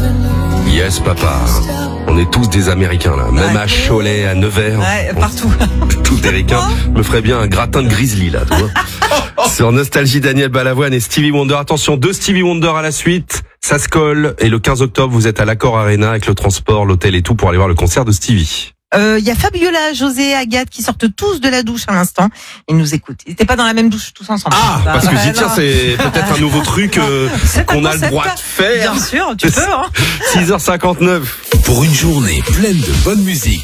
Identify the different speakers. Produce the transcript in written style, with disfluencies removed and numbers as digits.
Speaker 1: Yes, papa. On est tous des Américains, là. Même à Cholet, à Nevers.
Speaker 2: Ouais, partout.
Speaker 1: Tous des ricains. Me ferait bien un gratin de grizzly, là, tu vois. Sur Nostalgie, Daniel Balavoine et Stevie Wonder. Attention, 2 Stevie Wonder à la suite. Ça se colle. Et le 15 octobre, vous êtes à l'Accor Arena avec le transport, l'hôtel et tout pour aller voir le concert de Stevie.
Speaker 2: Y a Fabiola, José, Agathe qui sortent tous de la douche à l'instant. Ils nous écoutent. Ils n'étaient pas dans la même douche tous ensemble.
Speaker 1: Ah, parce que je dis, tiens, c'est peut-être un nouveau truc qu'on a le droit de faire.
Speaker 2: Bien sûr, tu peux.
Speaker 1: 6h59.
Speaker 3: Pour une journée pleine de bonne musique